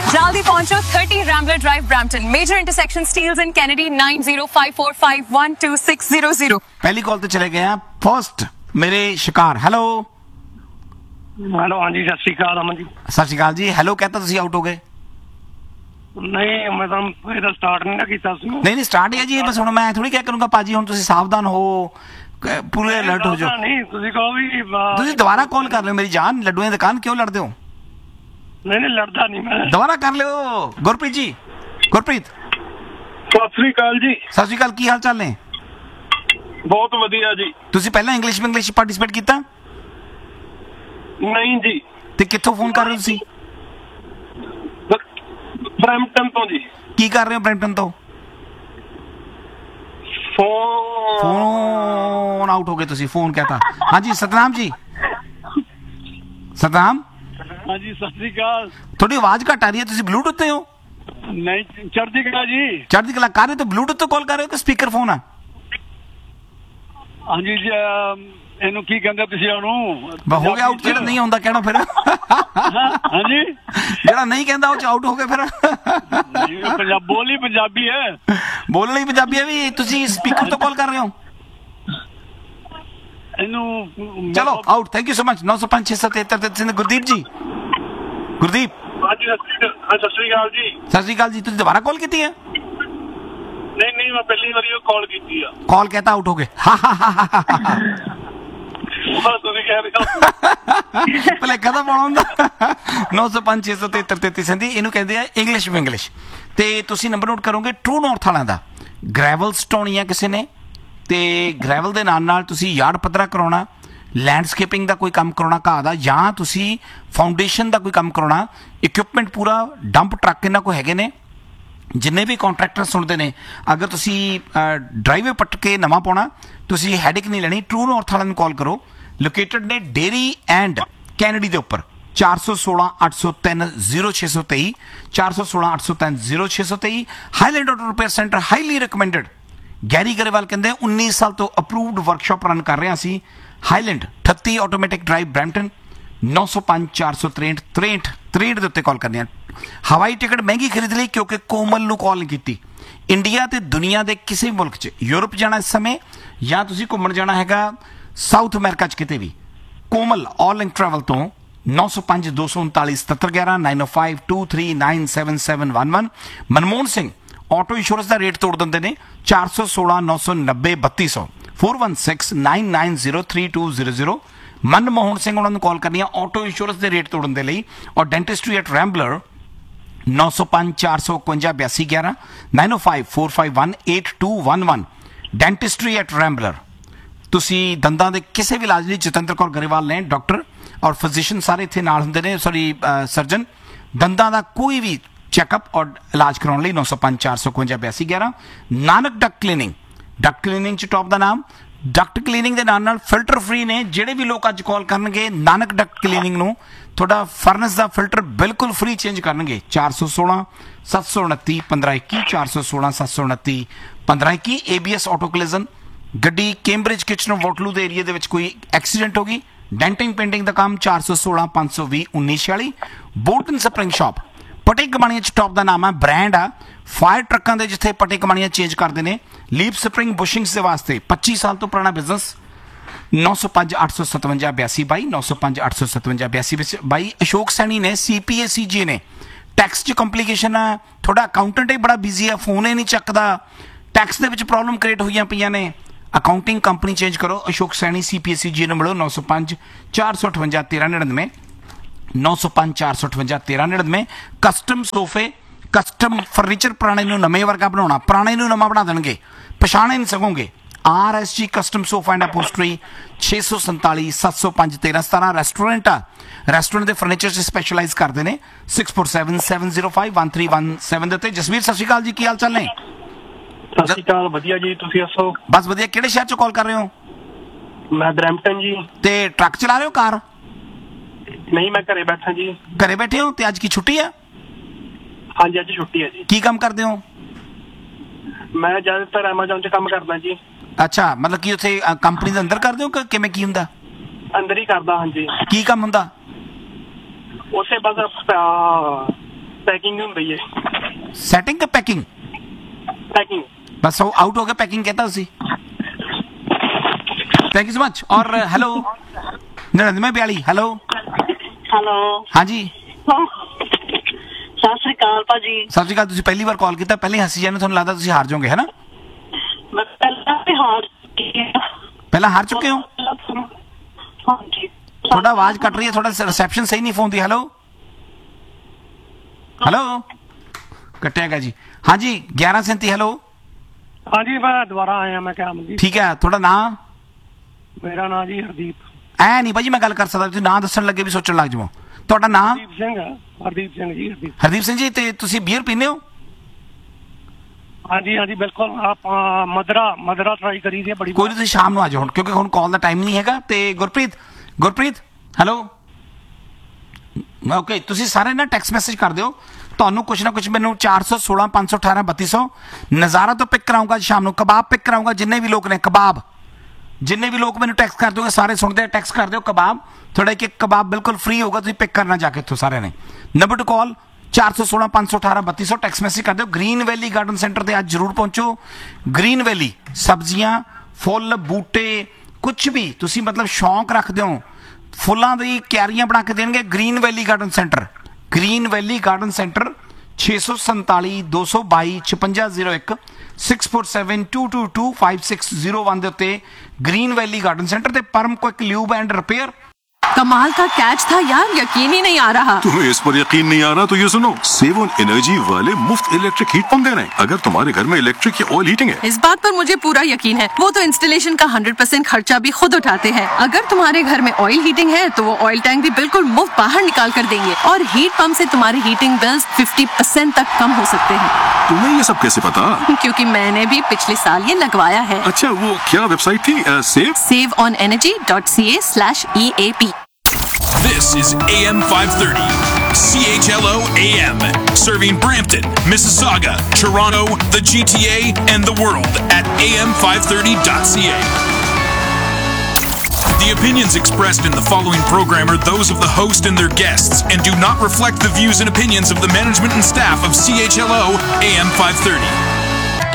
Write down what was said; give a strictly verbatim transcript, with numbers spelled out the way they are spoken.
जल्दी पहुंचो thirty Rambler drive Brampton major intersection steels and Kennedy nine zero five four five one two six zero zero. पहली call तो चले गए हैं फर्स्ट मेरे शिकार। हेलो हेलो हाँ जी सत श्री अकाल अमन जी। सत श्री अकाल जी। हेलो कहता ਤੁਸੀਂ ਆਊਟ ਹੋ ਗਏ? ਨਹੀਂ ਮੈਂ ਤਾਂ ਇਹਦਾ ਸਟਾਰਟ ਨਹੀਂ ਨਾ ਕੀਤਾ ਸੀ। ਨਹੀਂ ਨਹੀਂ ਸਟਾਰਟ ਹੀ ਹੈ ਜੀ। ਬਸ ਹੁਣ ਮੈਂ ਥੋੜੀ ਕਹਿ ਕਰੂੰਗਾ ਭਾਜੀ ਹੁਣ ਤੁਸੀਂ ਸਾਵਧਾਨ ਹੋ ਪੂਰੇ ਅਲਰਟ ਹੋ ਜਾਓ। ਨਹੀਂ ਤੁਸੀਂ ਕਹੋ ਵੀ ਤੁਸੀਂ ਦੁਬਾਰਾ ਕਾਲ ਕਰ ਲਿਓ ਮੇਰੀ ਜਾਨ। ਲੱਡੂਆਂ ਦੀ ਦੁਕਾਨ ਕਿਉਂ ਲੜਦੇ ਹੋ? ਨਹੀਂ ਨਹੀਂ ਲੜਦਾ ਨਹੀਂ ਮੈਂ। ਦੁਬਾਰਾ ਕਰ ਲਿਓ ਗੁਰਪ੍ਰੀਤ ਜੀ। ਗੁਰਪ੍ਰੀਤ ਸਤਿ ਸ੍ਰੀ ਅਕਾਲ ਜੀ। ਸਤਿ ਸ਼੍ਰੀ ਅਕਾਲ। ਕੀ ਹਾਲ ਚਾਲ ਨੇ? ਬਹੁਤ ਵਧੀਆ ਜੀ। ਤੁਸੀਂ ਪਹਿਲਾਂ ਇੰਗਲਿਸ਼ ਇੰਗਲਿਸ਼ ਪਾਰਟਿਸਿਪੇਟ ਕੀਤਾ? ਨਹੀਂ ਜੀ। ਤੇ ਕਿੱਥੋਂ ਫੋਨ ਕਰ ਰਹੇ ਹੋ ਤੁਸੀਂ? ਬਰੈਂਪਟਨ ਤੋਂ ਜੀ। ਕੀ ਕਰ ਰਹੇ ਹੋ ਬਰੈਂਪਟਨ ਤੋਂ? ਫੋਨ ਫੋਨ ਆਊਟ ਹੋ ਗਏ ਤੁਸੀਂ। ਫੋਨ ਕਹਤਾ। ਹਾਂਜੀ ਸਤਨਾਮ ਜੀ। ਸਤਨਾਮ ਹਾਂਜੀ ਸਤਿ ਸ੍ਰੀ ਅਕਾਲ। ਤੁਹਾਡੀ ਆਵਾਜ਼ ਘੱਟ ਆ ਰਹੀ ਹੈ। ਤੁਸੀਂ ਬਲੂਟੁੱਥ ਤੇ ਹੋ? ਨਹੀਂ ਚੜ੍ਹਦੀ ਕਲਾ ਜੀ। ਚੜ੍ਹਦੀ ਕਲਾ ਕਰ ਰਹੇ ਹੋ ਤਾਂ ਬਲੂਟੁੱਥ ਤੋਂ ਕਾਲ ਕਰ ਰਹੇ ਹੋ ਕਿ ਸਪੀਕਰ ਫੋਨ ਆ? ਹਾਂਜੀ ਇਹਨੂੰ ਕੀ ਕਹਿੰਦੇ ਤੁਸੀਂ ਉਹਨੂੰ? ਹੋ ਗਿਆ ਆਊਟ। ਜਿਹੜਾ ਨਹੀਂ ਆਉਂਦਾ ਕਹਿਣਾ ਫਿਰ। ਹਾਂਜੀ ਜਿਹੜਾ ਨਹੀਂ ਕਹਿੰਦਾ ਉਹ ਚ ਆਊਟ ਹੋ ਗਏ ਫਿਰ। ਪੰਜਾਬ ਬੋਲੀ ਪੰਜਾਬੀ ਹੈ। ਬੋਲਣੀ ਪੰਜਾਬੀ ਹੈ ਵੀ ਤੁਸੀਂ ਸਪੀਕਰ ਤੋਂ ਕਾਲ ਕਰ ਰਹੇ ਹੋ? ਇਹਨੂੰ ਚਲੋ out. Thank you so much. ਨੌ ਸੌ ਪੰਜ ਛੇ ਸੌ ਤਿਹੱਤਰ ਤੇ ਗੁਰਦੀਪ ਜੀ। ਗੁਰਦੀਪ ਹਾਂਜੀ ਸਤਿ ਸ੍ਰੀ ਅਕਾਲ ਜੀ। ਸਤਿ ਸ਼੍ਰੀ ਅਕਾਲ ਜੀ। ਤੁਸੀਂ ਦੁਬਾਰਾ ਕਾਲ ਕੀਤੀ ਹੈ? ਨਹੀਂ ਨਹੀਂ ਮੈਂ ਪਹਿਲੀ ਵਾਰੀ ਉਹ ਕਾਲ ਕੀਤੀ ਆ। ਕਾਲ ਕਹਤਾ ਆਊਟ ਹੋ ਗਏ। ਤੁਸੀਂ ਕਹਿ ਰਹੇ ਹੋ ਪਹਿਲੇ ਕਦਾ ਪਾਉਣਾ ਹੁੰਦਾ। ਨੌ ਸੌ ਪੰਜ ਛੇ ਸੌ ਤਿਹੱਤਰ ਤੇਤੀ ਸੰਦੀ ਇਹਨੂੰ ਕਹਿੰਦੇ ਆ ਇੰਗਲਿਸ਼ ਇੰਗਲਿਸ਼। ਤੇ ਤੁਸੀਂ ਨੰਬਰ ਨੋਟ ਕਰੋਗੇ ਟਰੂ ਨਾਰਥ ਵਾਲਿਆਂ ਦਾ। ਗ੍ਰੈਵਲ ਸਟਾਉਣੀ ਆ ਕਿਸੇ ਨੇ ਤੇ ਗ੍ਰੈਵਲ ਦੇ ਨਾਲ ਨਾਲ ਤੁਸੀਂ ਯਾਰਡ ਪੱਧਰਾ ਕਰਾਉਣਾ, ਲੈਂਡਸਕੇਪਿੰਗ ਦਾ ਕੋਈ ਕੰਮ ਕਰਾਉਣਾ ਘਾਹ ਦਾ, ਜਾਂ ਤੁਸੀਂ ਫਾਊਂਡੇਸ਼ਨ ਦਾ ਕੋਈ ਕੰਮ ਕਰਾਉਣਾ। ਇਕਵਿਪਮੈਂਟ ਪੂਰਾ ਡੰਪ ਟਰੱਕ ਇਹਨਾਂ ਕੋਲ ਹੈਗੇ ਨੇ। ਜਿੰਨੇ ਵੀ ਕੰਟਰੈਕਟਰ ਸੁਣਦੇ ਨੇ ਅਗਰ ਤੁਸੀਂ ਡਰਾਈਵੇ ਪੱਟ ਕੇ ਨਵਾਂ ਪਾਉਣਾ ਤੁਸੀਂ ਹੈਡਿਕ ਨਹੀਂ ਲੈਣੀ। ਟਰੂ ਨਾਰਥ ਵਾਲਿਆਂ ਨੂੰ ਕਾਲ ਕਰੋ। ਲੋਕੇਟਡ ਨੇ ਡੇਰੀ ਐਂਡ ਕੈਨੇਡੀ ਦੇ ਉੱਪਰ। ਚਾਰ ਸੌ ਸੋਲਾਂ ਅੱਠ ਸੌ ਤਿੰਨ ਜ਼ੀਰੋ ਛੇ ਸੌ ਤੇਈ ਚਾਰ ਸੌ ਸੋਲਾਂ ਅੱਠ ਸੌ ਤਿੰਨ ਜ਼ੀਰੋ ਛੇ ਸੌ ਤੇਈ। Highland auto repair centre highly recommended. Garry Grewal ਕਹਿੰਦੇ ਉੱਨੀ ਸਾਲ ਤੋਂ ਅਪਰੂਵਡ ਵਰਕਸ਼ਾਪ ਰਨ ਕਰ ਰਹੇ ਸੀ। ਹਾਈਲੈਂਡ ਅਠੱਤੀ ਆਟੋਮੈਟਿਕ ਡਰਾਈਵ ਬਰੈਂਪਟਨ। ਨੌ ਸੌ ਪੰਜ ਚਾਰ ਸੌ ਤਰੇਂਹਠ ਤਰੇਂਹਠ ਤਰੇਂਹਠ ਦੇ ਉੱਤੇ ਕਾਲ ਕਰਨੀ ਆ। ਹਵਾਈ ਟਿਕਟ ਮਹਿੰਗੀ ਖਰੀਦ ਲਈ ਕਿਉਂਕਿ ਕੋਮਲ ਨੂੰ ਕਾਲ ਨਹੀਂ ਕੀਤੀ। ਇੰਡੀਆ ਤੇ ਦੁਨੀਆ ਦੇ ਕਿਸੇ ਵੀ ਮੁਲਕ 'ਚ ਯੂਰਪ ਜਾਣਾ ਇਸ ਸਮੇਂ ਜਾਂ ਤੁਸੀਂ ਘੁੰਮਣ ਜਾਣਾ ਹੈਗਾ ਸਾਊਥ ਅਮਰੀਕਾ 'ਚ ਕਿਤੇ ਵੀ, ਕੋਮਲ ਆਲ ਇੰਕ ਟਰੈਵਲ ਤੋਂ ਨੌ ਸੌ ਪੰਜ ਦੋ ਸੌ ਉਨਤਾਲੀ ਸਤੱਤਰ ਗਿਆਰਾਂ ਨਾਈਨ ਓ five two three nine seven seven one one. Manmohan Singh auto insurance ਦਾ ਰੇਟ ਤੋੜ ਦਿੰਦੇ ਨੇ। ਚਾਰ ਸੌ ਸੋਲਾਂ ਨੌ ਸੌ ਨੱਬੇ ਬੱਤੀ ਸੌ four one six nine nine zero three two zero zero. Manmohan Singh ਉਹਨਾਂ ਨੂੰ ਕਾਲ ਕਰਨੀ ਆ ਆਟੋ ਇੰਸ਼ੋਰੈਂਸ ਦੇ ਰੇਟ ਤੋੜਨ ਦੇ ਲਈ। ਔਰ ਡੈਂਟਿਸਟਰੀ ਐਟ ਰੈਂਬਲਰ ਨੌ ਸੌ ਪੰਜ ਚਾਰ ਸੌ ਇਕਵੰਜਾ ਬਿਆਸੀ ਗਿਆਰਾਂ nine O five four five one eight two one one. ਡੈਂਟਿਸਟਰੀ at ਰੈਂਬਲਰ। ਤੁਸੀਂ ਦੰਦਾਂ ਦੇ ਕਿਸੇ ਵੀ ਇਲਾਜ ਲਈ ਜਤਿੰਦਰ ਕੌਰ ਗਰੇਵਾਲ ਨੇ ਡਾਕਟਰ ਔਰ ਫਿਜ਼ੀਸ਼ੀਅਨ ਸਾਰੇ ਇੱਥੇ ਨਾਲ ਹੁੰਦੇ ਨੇ। Sorry surgeon. ਦੰਦਾਂ ਦਾ ਕੋਈ ਵੀ ਚੈੱਕਅਪ ਔਰ ਇਲਾਜ ਕਰਾਉਣ ਲਈ ਨੌ ਸੌ ਪੰਜ ਚਾਰ ਸੌ ਇਕਵੰਜਾ ਬਿਆਸੀ ਗਿਆਰਾਂ। Nanak Duckett cleaning. Duckett cleaning 'ਚ ਟੌਪ ਦਾ ਨਾਮ। ਡਕਟ ਕਲੀਨਿੰਗ ਦੇ ਨਾਲ ਨਾਲ ਫਿਲਟਰ ਫ੍ਰੀ ਨੇ। ਜਿਹੜੇ ਵੀ ਲੋਕ ਅੱਜ ਕਾਲ ਕਰਨਗੇ ਨਾਨਕ ਡਕਟ ਕਲੀਨਿੰਗ ਨੂੰ ਤੁਹਾਡਾ ਫਰਨਸ ਦਾ ਫਿਲਟਰ ਬਿਲਕੁਲ ਫ੍ਰੀ ਚੇਂਜ ਕਰਨਗੇ। ਚਾਰ ਸੌ ਸੋਲਾਂ ਸੱਤ ਸੌ ਉਨੱਤੀ ਪੰਦਰਾਂ ਇੱਕੀ ਚਾਰ ਸੌ ਸੋਲਾਂ ਸੱਤ ਸੌ ਉਨੱਤੀ ਪੰਦਰਾਂ ਇੱਕੀ। A B S auto ਕਲਿਜ਼ਨ। ਗੱਡੀ ਕੈਂਬਰਿਜ ਕਿਚਨਰ ਵੋਟਲੂ ਦੇ ਏਰੀਏ ਦੇ ਵਿੱਚ ਕੋਈ ਐਕਸੀਡੈਂਟ ਹੋ ਗਈ ਡੈਂਟਿੰਗ ਪੇਂਟਿੰਗ ਦਾ ਕੰਮ। ਚਾਰ ਸੌ ਸੋਲਾਂ ਪੰਜ ਸੌ ਵੀਹ ਉੱਨੀ ਛਿਆਲੀ। Bolton spring shop. ਪਟੇ ਕਮਾਣੀਆਂ 'ਚ ਟੌਪ ਦਾ ਨਾਮ ਹੈ। ਬ੍ਰਾਂਡ ਆ ਫਾਇਰ ਟਰੱਕਾਂ ਦੇ ਜਿੱਥੇ ਪਟੇ ਕਮਾਣੀਆਂ ਚੇਂਜ ਕਰਦੇ ਨੇ। ਲੀਪ ਸਪਰਿੰਗ ਬੁਸ਼ਿੰਗਸ ਦੇ ਵਾਸਤੇ ਪੱਚੀ ਸਾਲ ਤੋਂ ਪੁਰਾਣਾ ਬਿਜ਼ਨਸ। ਨੌ ਸੌ ਪੰਜ ਅੱਠ ਸੌ ਸਤਵੰਜਾ ਬਿਆਸੀ ਬਾਈ ਨੌ ਸੌ ਪੰਜ ਅੱਠ ਸੌ ਸਤਵੰਜਾ ਬਿਆਸੀ ਵਿੱਚ ਬਾਈ। ਅਸ਼ੋਕ ਸੈਣੀ ਨੇ ਸੀ ਪੀ ਏ ਸੀ ਜੀ ਨੇ। ਟੈਕਸ 'ਚ ਕੰਪਲੀਕੇਸ਼ਨ ਆ। ਤੁਹਾਡਾ ਅਕਾਊਂਟੈਂਟ ਹੀ ਬੜਾ ਬਿਜ਼ੀ ਆ ਫੋਨ ਹੀ ਨਹੀਂ ਚੱਕਦਾ। ਟੈਕਸ ਦੇ ਵਿੱਚ ਪ੍ਰੋਬਲਮ ਕ੍ਰੀਏਟ ਹੋਈਆਂ ਪਈਆਂ ਨੇ। ਅਕਾਊਂਟਿੰਗ ਕੰਪਨੀ ਚੇਂਜ ਕਰੋ। ਅਸ਼ੋਕ ਸੈਣੀ ਸੀ ਪੀ ਏ ਸੀ ਜੀ ਨੂੰ ਮਿਲੋ। ਨੌ ਸੌ ਪੰਜ ਚਾਰ ਸੌ ਅਠਵੰਜਾ ਤੇਰਾਂ ਨੜਿਨਵੇਂ ਨੌ ਸੌ ਪੰਜ ਚਾਰ ਸੌ ਅਠਵੰਜਾ ਤੇਰਾਂ ਨੜਿਨਵੇਂ। ਕਸਟਮ ਸੋਫੇ ਕਸਟਮ ਫਰਨੀਚਰ ਪੁਰਾਣੇ ਨੂੰ ਨਵੇਂ ਵਰਗਾ ਬਣਾਉਣਾ ਪੁਰਾਣੇ ਨੂੰ ਨਵਾਂ ਬਣਾ ਦੇਣਗੇ ਪਛਾਣੇ ਨਹੀਂ ਸਕੋਗੇ। ਆਰ ਐਸ ਜੀ ਕਸਟਮ ਸੋਫਾ ਐਂਡ ਅਪੋਸਟਰੀ ਛੇ ਸੌ ਸੰਤਾਲੀ ਸੱਤ ਸੌ ਪੰਜ ਤੇਰਾਂ ਸਤਾਰਾਂ। ਰੈਸਟੋਰੈਂਟ ਆ। ਰੈਸਟੋਰੈਂਟ ਦੇ ਫਰਨੀਚਰ 'ਚ ਸਪੈਸ਼ਲਾਈਜ਼ ਕਰਦੇ ਨੇ। Six four seven seven zero five one three one seven ਦੇ ਉੱਤੇ। ਜਸਵੀਰ ਸਤਿ ਸ਼੍ਰੀ ਅਕਾਲ ਜੀ। ਕੀ ਹਾਲ ਚਾਲ ਨੇ? ਸਤਿ ਸ਼੍ਰੀ ਅਕਾਲ ਵਧੀਆ ਜੀ। ਤੁਸੀਂ ਦੱਸੋ? ਬਸ ਵਧੀਆ। ਕਿਹੜੇ ਸ਼ਹਿਰ 'ਚੋਂ ਕਾਲ ਕਰ ਰਹੇ ਹੋ? ਮੈਂ ਬਰੈਂਪਟਨ ਜੀ। ਤੇ ਟਰੱਕ ਚਲਾ ਰਹੇ ਹੋ ਕਾਰ? ਨਹੀਂ ਮੈਂ ਘਰੇ ਬੈਠਾ ਜੀ। ਘਰੇ ਬੈਠੇ ਹੋ ਤੇ ਅੱਜ ਕੀ ਛੁੱਟੀ ਆ? ਹਾਂਜੀ ਅੱਜ ਛੁੱਟੀ ਹੈ ਜੀ। ਕੀ ਕੰਮ ਕਰਦੇ ਹੋ? ਮੈਂ ਜ਼ਿਆਦਾਤਰ ਐਮਾਜ਼ੋਨ 'ਚ ਕੰਮ ਕਰਦਾ ਜੀ। ਅੱਛਾ ਮਤਲਬ ਕਿ ਉੱਥੇ ਕੰਪਨੀ ਦੇ ਅੰਦਰ ਕਰਦੇ ਹੋ ਕਿ ਕਿਵੇਂ ਕੀ ਹੁੰਦਾ? ਅੰਦਰ ਹੀ ਕਰਦਾ। ਹਾਂਜੀ। ਕੀ ਕੰਮ ਹੁੰਦਾ? ਉੱਥੇ ਬਸ ਪੈਕਿੰਗ ਹੁੰਦੀ ਹੈ। ਸੈਟਿੰਗ ਕਿ ਪੈਕਿੰਗ? ਪੈਕਿੰਗ। बस वो आउट हो गया, पैकिंग कहता उसी। Thank you so much. और हेलो नड़िनवे बयाली, हेलो ਹੈਲੋ हाँ जी ਸਤਿ ਸ੍ਰੀ ਅਕਾਲ ਭਾਜੀ। ਸਤਿ ਸ਼੍ਰੀ ਅਕਾਲ। ਤੁਸੀਂ ਪਹਿਲੀ ਵਾਰ ਕਾਲ ਕੀਤਾ, ਪਹਿਲੇ ਹੱਸੀ ਜਾਂਦੇ, ਤੁਹਾਨੂੰ ਲੱਗਦਾ ਤੁਸੀਂ ਹਾਰ ਜਾਓਗੇ, ਹੈ ਨਾ? ਮੈਂ ਪਹਿਲਾਂ ਵੀ ਹਾਰ ਚੁੱਕੀ ਹਾਂ। ਪਹਿਲਾਂ ਹਾਰ ਚੁੱਕੇ ਹੋ? ਹਾਂਜੀ। ਤੁਹਾਡਾ ਆਵਾਜ਼ ਕੱਟ ਰਹੀ ਹੈ, ਤੁਹਾਡਾ ਰਿਸੈਪਸ਼ਨ ਸਹੀ ਨਹੀਂ ਫੋਨ ਦੀ। ਹੈਲੋ ਹੈਲੋ ਕੱਟਿਆ ਗਿਆ ਜੀ। हाँ जी ग्यारह सैंती, हेलो। हाँ जी मैं दोबारा आया। मैं क्या जी ठीक है, ਤੁਹਾਡਾ ਨਾਂ? ਮੇਰਾ ਨਾਂ ਜੀ ਹਰਦੀਪ। ਐ ਨਹੀਂ ਭਾਜੀ ਮੈਂ ਗੱਲ ਕਰ ਸਕਦਾ, ਤੁਸੀਂ ਨਾਂ ਦੱਸਣ ਲੱਗੇ ਵੀ ਸੋਚਣ ਲੱਗ ਜਾਵੋ। ਤੁਹਾਡਾ ਨਾਂ? ਹਰਦੀਪ ਸਿੰਘ। ਹਰਦੀਪ ਸਿੰਘ ਜੀ। ਹਰਦੀਪ ਹਰਦੀਪ ਸਿੰਘ ਜੀ। ਤੇ ਤੁਸੀਂ ਬੀਅਰ ਪੀਂਦੇ ਹੋ? ਹਾਂਜੀ ਹਾਂਜੀ ਬਿਲਕੁਲ। ਆਪਾਂ ਮਦਰਾ ਮਦਰਾ ਟਰਾਈ ਕਰੀ ਦੀ ਬੜੀ। ਕੋਈ ਨਹੀਂ, ਤੁਸੀਂ ਸ਼ਾਮ ਨੂੰ ਆ ਜਾਓ ਹੁਣ, ਕਿਉਂਕਿ ਹੁਣ ਕਾਲ ਦਾ ਟਾਈਮ ਨਹੀਂ ਹੈਗਾ। ਤੇ ਗੁਰਪ੍ਰੀਤ ਗੁਰਪ੍ਰੀਤ ਹੈਲੋ ਓਕੇ, ਤੁਸੀਂ ਸਾਰੇ ਨਾ ਟੈਕਸਟ ਮੈਸੇਜ ਕਰ ਦਿਓ, ਤੁਹਾਨੂੰ ਕੁਛ ਨਾ ਕੁਛ ਮੈਨੂੰ ਚਾਰ ਸੌ ਸੋਲਾਂ ਪੰਜ ਸੌ ਅਠਾਰਾਂ ਬੱਤੀ ਸੌ ਨਜ਼ਾਰਾ ਤੋਂ ਪਿਕ ਕਰਾਊਂਗਾ ਸ਼ਾਮ ਨੂੰ। ਕਬਾਬ ਪਿਕ ਕਰਾਊਂਗਾ, ਜਿੰਨੇ ਵੀ ਲੋਕ ਨੇ ਕਬਾਬ, ਜਿੰਨੇ ਵੀ ਲੋਕ ਮੈਨੂੰ ਟੈਕਸਟ ਕਰ ਦਿਓਗੇ, ਸਾਰੇ ਸੁਣਦੇ ਆ, ਟੈਕਸਟ ਕਰ ਦਿਓ ਕਬਾਬ। ਤੁਹਾਡਾ ਇੱਕ ਇੱਕ ਕਬਾਬ ਬਿਲਕੁਲ ਫ੍ਰੀ ਹੋਊਗਾ, ਤੁਸੀਂ ਪਿਕ ਕਰਨਾ ਜਾ ਕੇ ਇੱਥੋਂ ਸਾਰਿਆਂ ਨੇ। ਨੰਬਰ ਟੂ ਕਾਲ ਚਾਰ ਸੌ ਸੋਲਾਂ ਪੰਜ ਸੌ ਅਠਾਰਾਂ ਬੱਤੀ ਸੌ, ਟੈਕਸਟ ਮੈਸੇਜ ਕਰ ਦਿਓ। ਗ੍ਰੀਨ ਵੈਲੀ ਗਾਰਡਨ ਸੈਂਟਰ ਤੇ ਅੱਜ ਜ਼ਰੂਰ ਪਹੁੰਚੋ। ਗ੍ਰੀਨ ਵੈਲੀ ਸਬਜ਼ੀਆਂ, ਫੁੱਲ, ਬੂਟੇ, ਕੁਛ ਵੀ ਤੁਸੀਂ ਮਤਲਬ ਸ਼ੌਂਕ ਰੱਖਦੇ ਹੋ, ਫੁੱਲਾਂ ਦੀ ਕਿਆਰੀਆਂ ਬਣਾ ਕੇ ਦੇਣਗੇ। ਗ੍ਰੀਨ ਵੈਲੀ ਗਾਰਡਨ ਸੈਂਟਰ, ਗ੍ਰੀਨ ਵੈਲੀ ਗਾਰਡਨ ਸੈਂਟਰ ਛੇ ਸੌ ਸੰਤਾਲੀ ਦੋ ਸੌ ਬਾਈ ਛਪੰਜਾ ਜ਼ੀਰੋ ਇੱਕ six four seven to to to five six zero one ਦੇ ਉੱਤੇ ਗ੍ਰੀਨ ਵੈਲੀ ਗਾਰਡਨ ਸੈਂਟਰ ਤੇ ਪਰਮ ਕੁਇਕ ल्यूब एंड रिपेयर। कमाल का कैच था यार, यकीन ही नहीं आ रहा। तुम्हें इस पर यकीन नहीं आ रहा तो ये सुनो, सेवन एनर्जी वाले मुफ्त इलेक्ट्रिक हीट पंप दे रहे हैं। अगर तुम्हारे घर में इलेक्ट्रिक या ऑयल हीटिंग है, इस बात पर मुझे पूरा यकीन है, वो तो इंस्टॉलेशन का हंड्रेड परसेंट खर्चा भी खुद उठाते हैं। अगर तुम्हारे घर में ऑयल हीटिंग है तो वो ऑयल टैंक भी बिल्कुल मुफ्त बाहर निकाल कर देंगे, और हीट पंप से तुम्हारे हीटिंग बिल्स फिफ्टी परसेंट तक कम हो सकते हैं। तुम्हें ये सब कैसे पता? क्योंकि मैंने भी पिछले साल ये लगवाया है। अच्छा, वो क्या वेबसाइट थी? Save save on energy dot C A slash E A P. This is A M five thirty, C H L O A M, serving Brampton, Mississauga, Toronto, the G T A, and the world at A M five thirty dot C A. The opinions expressed in the following program are those of the host and their guests and do not reflect the views and opinions of the management and staff of C H L O A M five thirty.